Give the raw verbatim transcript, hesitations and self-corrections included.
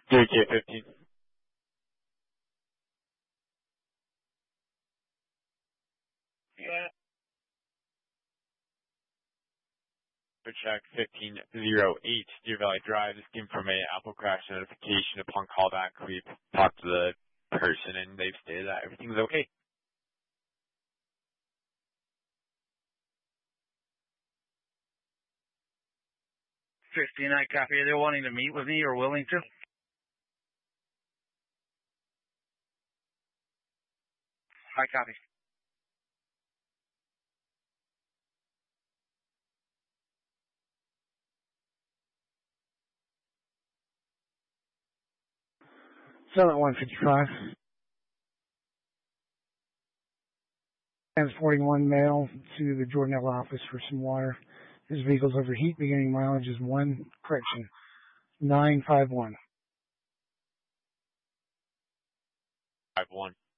three K fifteen. Yeah. Check fifteen oh eight, Deer Valley Drive. This came from a Apple crash notification. Upon callback, we've talked to the person and they've stated that everything's okay. fifteen, I copy. They're wanting to meet with me or willing to? I copy. Seven one fifty five. Transporting one male to the Jordanelle office for some water. His vehicle's overheat. Beginning mileage is one. Correction. Nine five one. Five one.